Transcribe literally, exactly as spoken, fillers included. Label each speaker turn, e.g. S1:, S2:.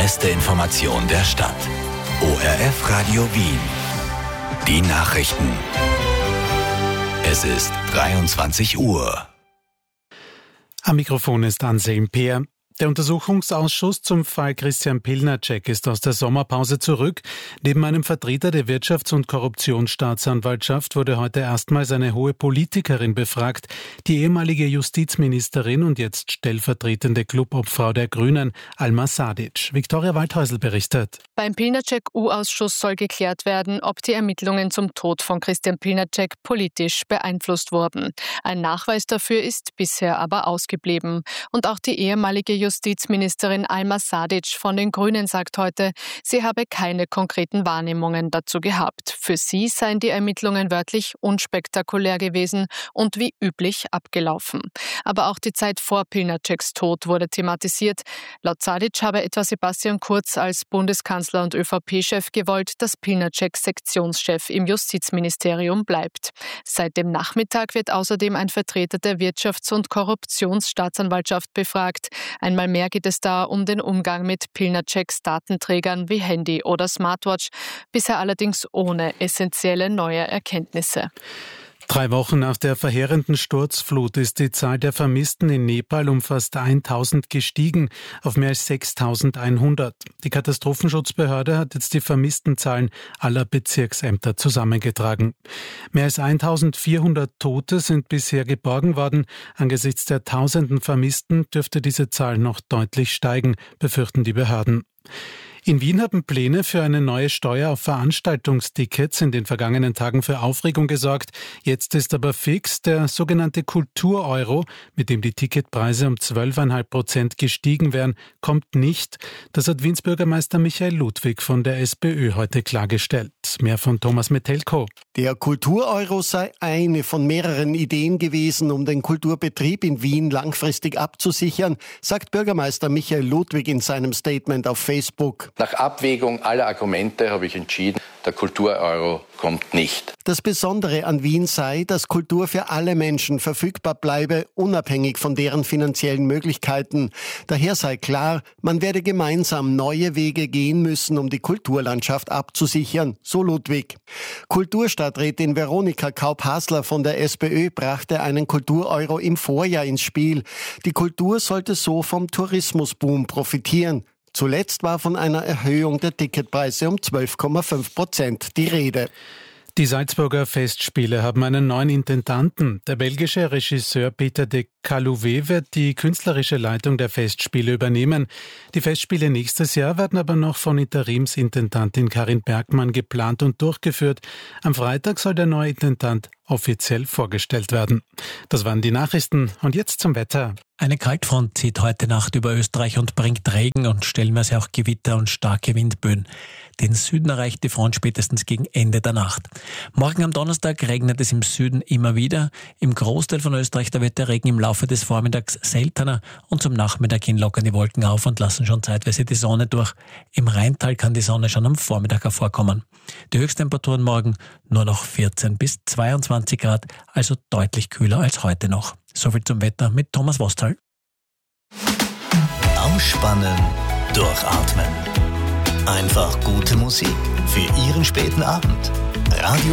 S1: beste Information der Stadt. O R F Radio Wien. Die Nachrichten. Es ist dreiundzwanzig Uhr.
S2: Am Mikrofon ist Anselm Peer. Der Untersuchungsausschuss zum Fall Christian Pilnacek ist aus der Sommerpause zurück. Neben einem Vertreter der Wirtschafts- und Korruptionsstaatsanwaltschaft wurde heute erstmals eine hohe Politikerin befragt, die ehemalige Justizministerin und jetzt stellvertretende Clubobfrau der Grünen, Alma Sadic. Viktoria Waldhäusl berichtet.
S3: Beim Pilnacek-U-Ausschuss soll geklärt werden, ob die Ermittlungen zum Tod von Christian Pilnacek politisch beeinflusst wurden. Ein Nachweis dafür ist bisher aber ausgeblieben. Und auch die ehemalige Justizministerin Alma Sadic von den Grünen sagt heute, sie habe keine konkreten Wahrnehmungen dazu gehabt. Für sie seien die Ermittlungen wörtlich unspektakulär gewesen und wie üblich abgelaufen. Aber auch die Zeit vor Pilnaceks Tod wurde thematisiert. Laut Sadic habe etwa Sebastian Kurz als Bundeskanzler und ÖVP-Chef gewollt, dass Pilnacek Sektionschef im Justizministerium bleibt. Seit dem Nachmittag wird außerdem ein Vertreter der Wirtschafts- und Korruptionsstaatsanwaltschaft befragt. Einmal mehr geht es da um den Umgang mit Pilnaceks Datenträgern wie Handy oder Smartwatch, bisher allerdings ohne essentielle neue Erkenntnisse.
S2: Drei Wochen nach der verheerenden Sturzflut ist die Zahl der Vermissten in Nepal um fast tausend gestiegen, auf mehr als sechstausendeinhundert. Die Katastrophenschutzbehörde hat jetzt die Vermisstenzahlen aller Bezirksämter zusammengetragen. Mehr als eintausendvierhundert Tote sind bisher geborgen worden. Angesichts der tausenden Vermissten dürfte diese Zahl noch deutlich steigen, befürchten die Behörden. In Wien haben Pläne für eine neue Steuer auf Veranstaltungstickets in den vergangenen Tagen für Aufregung gesorgt. Jetzt ist aber fix, der sogenannte Kultur-Euro, mit dem die Ticketpreise um zwölf Komma fünf Prozent gestiegen wären, kommt nicht. Das hat Wiens Bürgermeister Michael Ludwig von der SPÖ heute klargestellt. Mehr von Thomas Metelko.
S4: Der Kultur-Euro sei eine von mehreren Ideen gewesen, um den Kulturbetrieb in Wien langfristig abzusichern, sagt Bürgermeister Michael Ludwig in seinem Statement auf Facebook.
S5: Nach Abwägung aller Argumente habe ich entschieden, der Kultur-Euro kommt nicht.
S4: Das Besondere an Wien sei, dass Kultur für alle Menschen verfügbar bleibe, unabhängig von deren finanziellen Möglichkeiten. Daher sei klar, man werde gemeinsam neue Wege gehen müssen, um die Kulturlandschaft abzusichern, so Ludwig. Kulturstadträtin Veronika Kaup-Hasler von der SPÖ brachte einen Kultur-Euro im Vorjahr ins Spiel. Die Kultur sollte so vom Tourismusboom profitieren. Zuletzt war von einer Erhöhung der Ticketpreise um zwölf Komma fünf Prozent die Rede.
S2: Die Salzburger Festspiele haben einen neuen Intendanten. Der belgische Regisseur Peter de Calouvet wird die künstlerische Leitung der Festspiele übernehmen. Die Festspiele nächstes Jahr werden aber noch von Interimsintendantin Karin Bergmann geplant und durchgeführt. Am Freitag soll der neue Intendant offiziell vorgestellt werden. Das waren die Nachrichten und jetzt zum Wetter.
S6: Eine Kaltfront zieht heute Nacht über Österreich und bringt Regen und stellenweise auch Gewitter und starke Windböen. Den Süden erreicht die Front spätestens gegen Ende der Nacht. Morgen am Donnerstag regnet es im Süden immer wieder. Im Großteil von Österreich da wird der Regen im Laufe des Vormittags seltener und zum Nachmittag hin lockern die Wolken auf und lassen schon zeitweise die Sonne durch. Im Rheintal kann die Sonne schon am Vormittag hervorkommen. Die Höchsttemperaturen morgen nur noch vierzehn bis zweiundzwanzig Grad, also deutlich kühler als heute noch. Soviel zum Wetter mit Thomas Wostal.
S1: Ausspannen, durchatmen. Einfach gute Musik für Ihren späten Abend. Radio